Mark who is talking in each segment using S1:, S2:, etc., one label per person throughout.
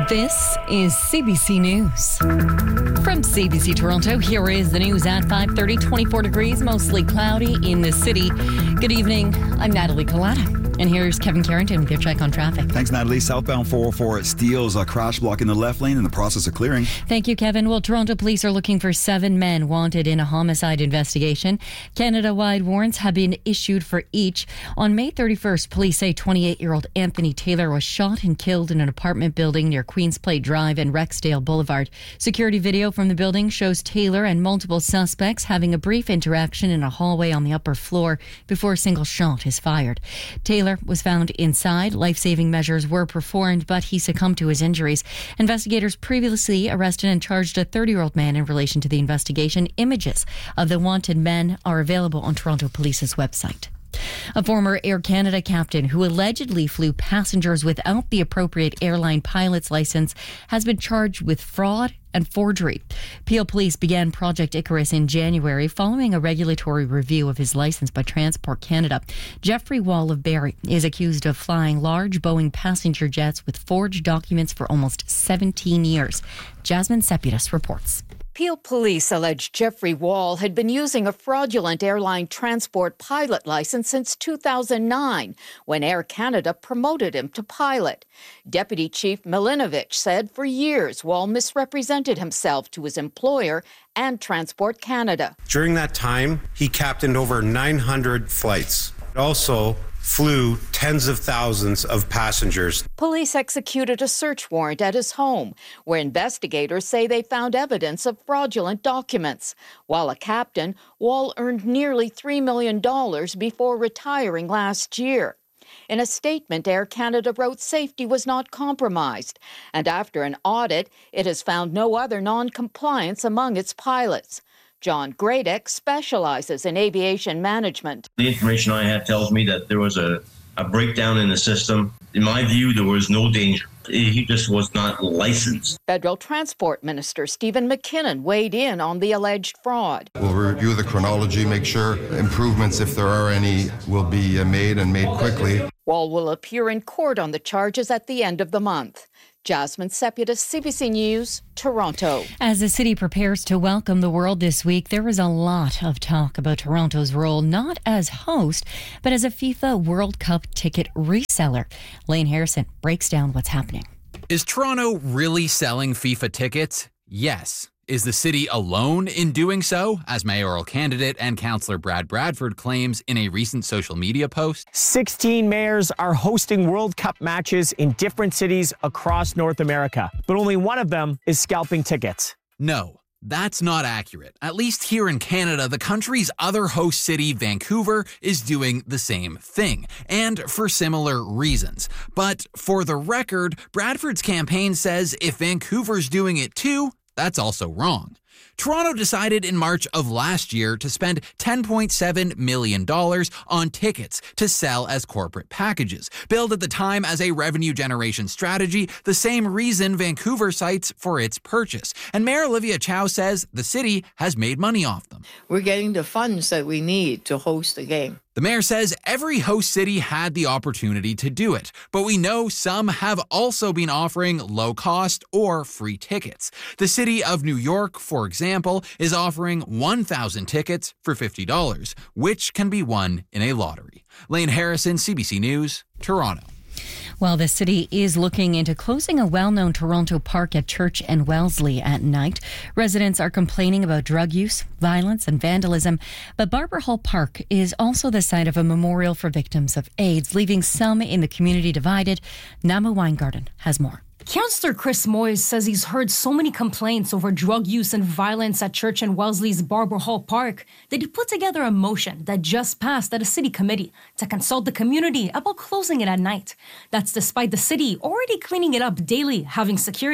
S1: This is CBC News. From CBC Toronto, here is the news at 5:30, 24 degrees, mostly cloudy in the city. Good evening, I'm Natalie Collada. And here's Kevin Carrington with your check on traffic.
S2: Thanks, Natalie. Southbound 404 Steeles, a crash block in the left lane in the process of clearing.
S1: Thank you, Kevin. Well, Toronto police are looking for 7 men wanted in a homicide investigation. Canada-wide warrants have been issued for each. On May 31st, police say 28-year-old Anthony Taylor was shot and killed in an apartment building near Queens Plate Drive and Rexdale Boulevard. Security video from the building shows Taylor and multiple suspects having a brief interaction in a hallway on the upper floor before a single shot is fired. Taylor was found inside. Life-saving measures were performed, but he succumbed to his injuries. Investigators previously arrested and charged a 30-year-old man in relation to the investigation. Images of the wanted men are available on Toronto Police's website. A former Air Canada captain who allegedly flew passengers without the appropriate airline pilot's license has been charged with fraud and forgery. Peel Police began Project Icarus in January following a regulatory review of his license by Transport Canada. Jeffrey Wall of Barrie is accused of flying large Boeing passenger jets with forged documents for almost 17 years. Jasmine Seputis reports.
S3: Peel Police allege Jeffrey Wall had been using a fraudulent airline transport pilot license since 2009, when Air Canada promoted him to pilot. Deputy Chief Milinovich said for years Wall misrepresented himself to his employer and Transport Canada.
S4: During that time, he captained over 900 flights. Also flew tens of thousands of passengers.
S3: Police executed a search warrant at his home, where investigators say they found evidence of fraudulent documents. While a captain, Wall earned nearly $3 million before retiring last year. In a statement, Air Canada wrote safety was not compromised, and after an audit, it has found no other non-compliance among its pilots. John Gradek specializes in aviation management.
S5: The information I have tells me that there was a breakdown in the system. In my view, there was no danger. He just was not licensed.
S3: Federal Transport Minister Stephen McKinnon weighed in on the alleged fraud.
S6: We'll review the chronology, make sure improvements, if there are any, will be made and made quickly.
S3: Wall will appear in court on the charges at the end of the month. Jasmine Seputis, CBC News, Toronto.
S1: As the city prepares to welcome the world this week, there is a lot of talk about Toronto's role not as host, but as a FIFA World Cup ticket reseller. Lane Harrison breaks down what's happening.
S7: Is Toronto really selling FIFA tickets? Yes. Is the city alone in doing so, as mayoral candidate and councillor Brad Bradford claims in a recent social media post?
S8: 16 mayors are hosting World Cup matches in different cities across North America, but only one of them is scalping tickets.
S7: No, that's not accurate. At least here in Canada, the country's other host city, Vancouver, is doing the same thing, and for similar reasons. But for the record, Bradford's campaign says if Vancouver's doing it too, that's also wrong. Toronto decided in March of last year to spend $10.7 million on tickets to sell as corporate packages, billed at the time as a revenue generation strategy, the same reason Vancouver cites for its purchase. And Mayor Olivia Chow says the city has made money off them.
S9: We're getting the funds that we need to host the game.
S7: The mayor says every host city had the opportunity to do it, but we know some have also been offering low-cost or free tickets. The city of New York, for example, is offering 1,000 tickets for $50, which can be won in a lottery. Lane Harrison, CBC News, Toronto.
S1: Well, the city is looking into closing a well-known Toronto park at Church and Wellesley at night. Residents are complaining about drug use, violence, and vandalism. But Barber Hall Park is also the site of a memorial for victims of AIDS, leaving some in the community divided. Nama Weingarten has more.
S10: Councillor Chris Moyes says he's heard so many complaints over drug use and violence at Church and Wellesley's Barber Hall Park that he put together a motion that just passed at a city committee to consult the community about closing it at night. That's despite the city already cleaning it up daily, having security,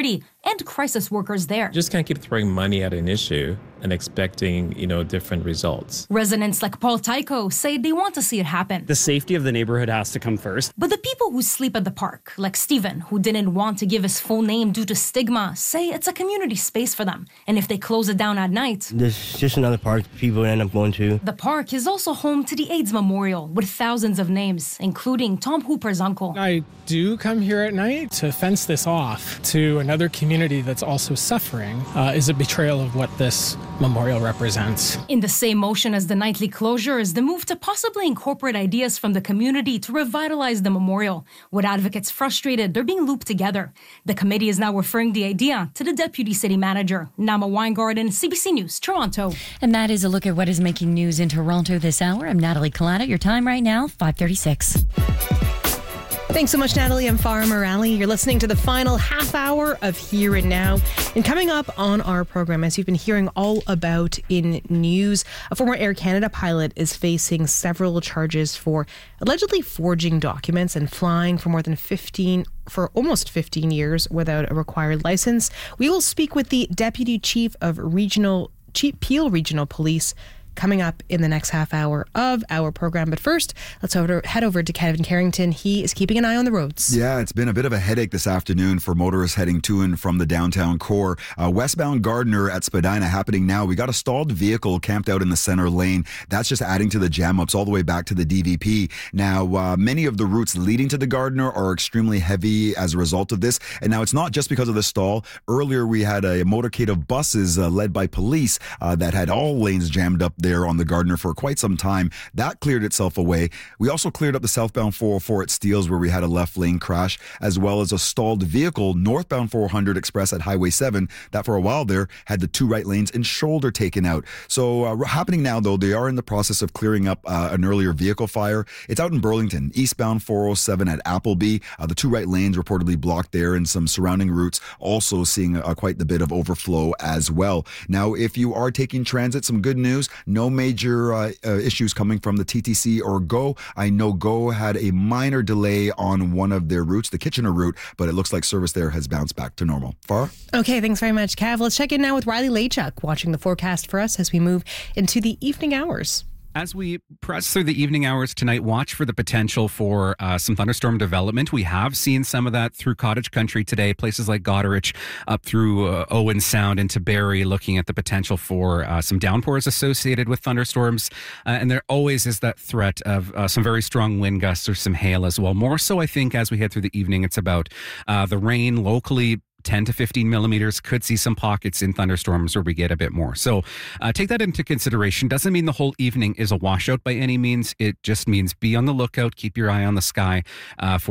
S10: and crisis workers there.
S11: Just can't keep throwing money at an issue and expecting, different results.
S10: Residents like Paul Tycho say they want to see it happen.
S12: The safety of the neighborhood has to come first.
S10: But the people who sleep at the park, like Stephen, who didn't want to give his full name due to stigma, say it's a community space for them. And if they close it down at night...
S13: There's just another park people end up going to.
S10: The park is also home to the AIDS Memorial, with thousands of names, including Tom Hooper's uncle.
S14: I do come here at night to fence this off to another community that's also suffering is a betrayal of what this memorial represents.
S10: In the same motion as the nightly closure is the move to possibly incorporate ideas from the community to revitalize the memorial. With advocates frustrated, they're being looped together. The committee is now referring the idea to the deputy city manager. Nama Weingarten, CBC News, Toronto.
S1: And that is a look at what is making news in Toronto this hour. I'm Natalie Collada. Your time right now, 5:36.
S15: Thanks so much, Natalie. I'm Farah Morali. You're listening to the final half hour of Here and Now. And coming up on our program, as you've been hearing all about in news, a former Air Canada pilot is facing several charges for allegedly forging documents and flying for almost 15 years without a required license. We will speak with the Deputy Chief of Peel Regional Police coming up in the next half hour of our program. But first, let's head over to Kevin Carrington. He is keeping an eye on the roads.
S2: Yeah, it's been a bit of a headache this afternoon for motorists heading to and from the downtown core. Westbound Gardiner at Spadina happening now. We got a stalled vehicle camped out in the center lane. That's just adding to the jam-ups all the way back to the DVP. Now, many of the routes leading to the Gardiner are extremely heavy as a result of this. And now it's not just because of the stall. Earlier, we had a motorcade of buses led by police that had all lanes jammed up there on the Gardiner for quite some time. That cleared itself away. We also cleared up the southbound 404 at Steeles, where we had a left lane crash, as well as a stalled vehicle northbound 400 Express at Highway 7 that for a while there had the two right lanes and shoulder taken out. So happening now, though, they are in the process of clearing up an earlier vehicle fire. It's out in Burlington, eastbound 407 at Appleby. The two right lanes reportedly blocked there, and some surrounding routes also seeing quite the bit of overflow as well. Now, if you are taking transit, some good news. No major issues coming from the TTC or GO. I know GO had a minor delay on one of their routes, the Kitchener route, but it looks like service there has bounced back to normal. Farah?
S15: Okay, thanks very much, Cav. Let's check in now with Riley Lachuk, watching the forecast for us as we move into the evening hours.
S16: As we press through the evening hours tonight, watch for the potential for some thunderstorm development. We have seen some of that through Cottage Country today, places like Goderich up through Owen Sound into Barrie, looking at the potential for some downpours associated with thunderstorms. And there always is that threat of some very strong wind gusts or some hail as well. More so, I think, as we head through the evening, it's about the rain locally. 10 to 15 millimeters, could see some pockets in thunderstorms where we get a bit more. So take that into consideration. Doesn't mean the whole evening is a washout by any means. It just means be on the lookout, keep your eye on the sky for